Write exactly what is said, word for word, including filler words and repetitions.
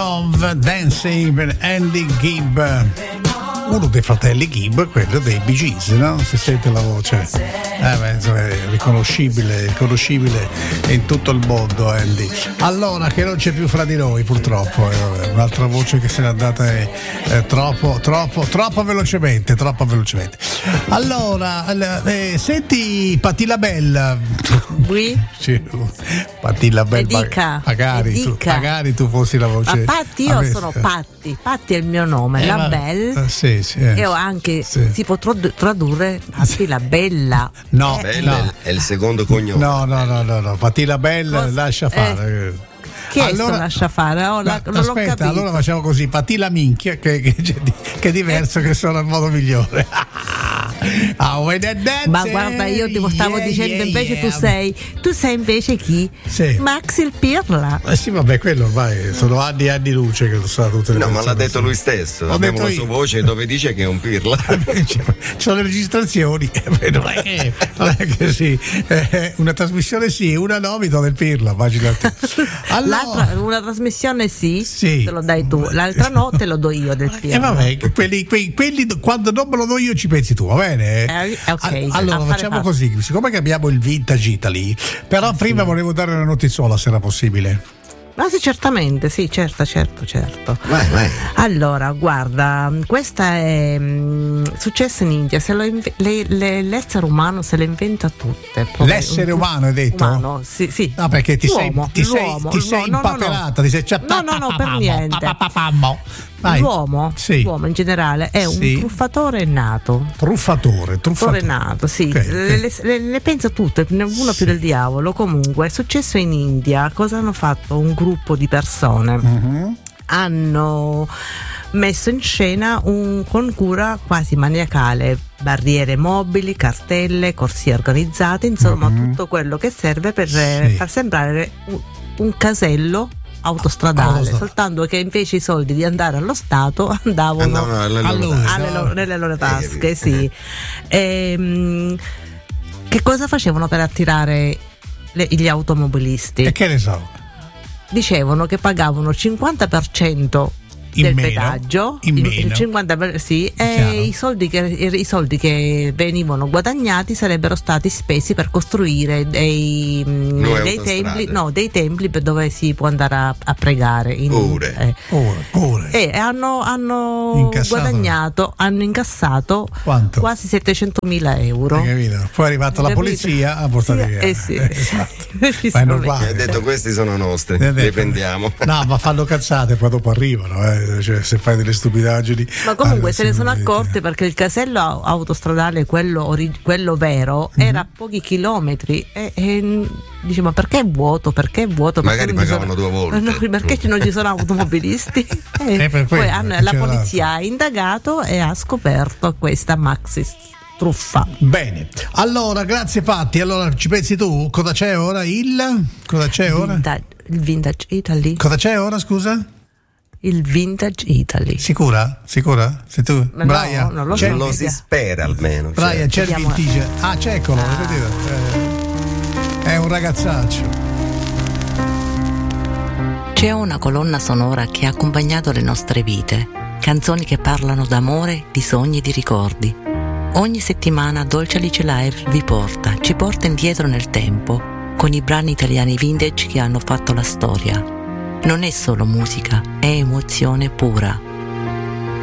Love Dancing per Andy Gibb, uno dei fratelli Gibb, quello dei Bee Gees, no? Si sente la voce, eh, beh, insomma, è riconoscibile, riconoscibile in tutto il mondo, Andy. Allora, che non c'è più fra di noi, purtroppo, eh, un'altra voce che se n'è andata eh, eh, troppo, troppo, troppo velocemente, troppo velocemente. Allora, eh, senti Patti LaBelle. Oui. Sì, Patti LaBelle, dica, magari, tu, magari tu fossi la voce. Ma Patti, io me, sono Patti, Patti è il mio nome, eh, LaBelle. Ma, sì, sì, eh. E ho anche, sì. si può tradurre Patti LaBella. No, eh, Bella no. è il secondo cognome. No, no, no, no, no. Patti LaBelle, Cosa? lascia fare. Eh. Che allora, lascia fare? Oh, la, no, non aspetta, l'ho allora facciamo così, Patti la minchia, che, che, che è diverso, che sono il modo migliore. Ma guarda, io ti stavo yeah, dicendo yeah, invece yeah. tu sei tu sei invece chi? Sì. Max il Pirla. Eh sì, vabbè, quello ormai sono anni e anni luce che lo sa tutte le no, ma l'ha detto così. Lui stesso. L'ho abbiamo la io. sua voce dove dice che è un Pirla. Ci sono le registrazioni, non è che, non è che sì. Eh, una trasmissione sì, una no, mi do del Pirla, immaginati. Allora, una trasmissione sì, sì, te lo dai tu, l'altra no, te lo do io del Pirla. E eh vabbè, quelli, quelli, quelli quando non me lo do io ci pensi tu, va bene? Eh, okay. Allora facciamo fatto. così, siccome che abbiamo il Vintage Italy, però prima sì. volevo dare una notiziola se era possibile. Ah sì, certamente, sì, certo, certo, certo. Vai, vai. Allora, guarda, questa è mh, successa in India, se lo inve- le, le, l'essere umano se le inventa tutte. Poi, l'essere un, umano hai detto? Umano, sì, sì. No, perché ti l'uomo, sei, ti l'uomo, sei, ti sei no, impaperata, no, no. ti sei cioè, no, no, no, per niente. Vai. L'uomo, sì. l'uomo in generale è un sì. truffatore nato. Truffatore, truffatore nato, sì. Okay, le, okay. Le, le, le pensa tutte, uno sì. più del diavolo. Comunque, è successo in India. Cosa hanno fatto? Un gruppo di persone uh-huh. hanno messo in scena un, con cura quasi maniacale, barriere mobili, cartelle, corsie organizzate, insomma uh-huh. tutto quello che serve per sì. far sembrare un, un casello autostradale, Autostrad- soltanto che invece i soldi di andare allo Stato andavano no, no, alle alle loro alle loro, nelle loro tasche, eh, sì. E, che cosa facevano per attirare le, gli automobilisti? E che ne so? Dicevano che pagavano il cinquanta per cento in del meno, pedaggio, in il, meno. il cinquanta per cento sì, e i soldi, che, i soldi che venivano guadagnati sarebbero stati spesi per costruire dei, dei templi, no, dei templi per dove si può andare a, a pregare. In, pure. Eh. pure, pure. E hanno, hanno incassato. guadagnato, hanno incassato quanto? Quasi settecentomila euro. Hai capito? Poi è arrivata la polizia a portare via. Eh sì. Esatto. Ma è normale. Ha detto questi sono nostri, li prendiamo. No, ma fanno cazzate e poi dopo arrivano, eh. Cioè, se fai delle stupidaggini. Ma comunque se ne sono accorti perché il casello autostradale, quello, ori- quello vero, mm-hmm. era a pochi chilometri e, e dice ma perché è vuoto? Perché è vuoto? Perché magari pagavano sono... due volte. No, perché non ci sono automobilisti? E per poi quello, hanno, la polizia ha indagato e ha scoperto questa maxi truffa. Bene, allora grazie Patti. Allora ci pensi tu? Cosa c'è ora? Il cosa c'è ora? Vintage, il Vintage Italy. Cosa c'è ora, scusa? Il Vintage Italy. Sicura? Sicura? Sei tu? Ma Brian? No, non lo c'è so. lo si spera almeno. Brian, c'è, c'è il vintage. Ah, c'è, eccolo, ah. vedete? È un ragazzaccio. C'è una colonna sonora che ha accompagnato le nostre vite, canzoni che parlano d'amore, di sogni e di ricordi. Ogni settimana Dolce Alice Live vi porta, ci porta indietro nel tempo, con i brani italiani vintage che hanno fatto la storia. Non è solo musica, è emozione pura.